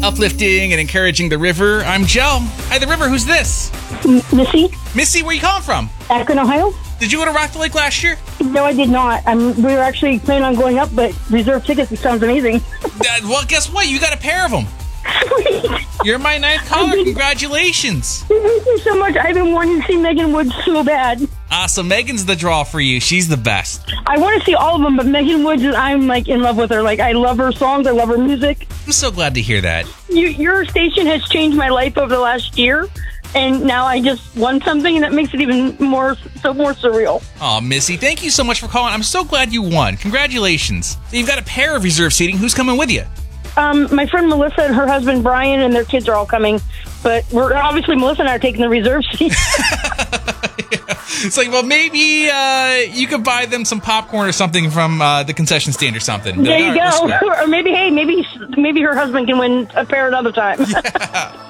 uplifting and encouraging the river. I'm Joe. Hi, the river. Who's this? Missy, Missy, where you calling from? Akron, Ohio. Did you go to Rock the Lake last year? No, I did not. We were actually planning on going up, but reserve tickets, it sounds amazing. Well, guess what? You got a pair of them. You're my ninth caller. Congratulations. Thank you so much. I've been wanting to see Megan Woods so bad. So Megan's the draw for you. She's the best. I want to see all of them, but Megan Woods, I'm like in love with her. Like, I love her songs. I love her music. I'm so glad to hear that. Your station has changed my life over the last year, and now I just won something, and that makes it even more surreal. Oh, Missy, thank you so much for calling. I'm so glad you won. Congratulations. So you've got a pair of reserve seating. Who's coming with you? My friend Melissa and her husband Brian and their kids are all coming, but obviously Melissa and I are taking the reserve seat. It's like, well, maybe you could buy them some popcorn or something from the concession stand or something. There you go. Or maybe her husband can win a pair another time. Yeah.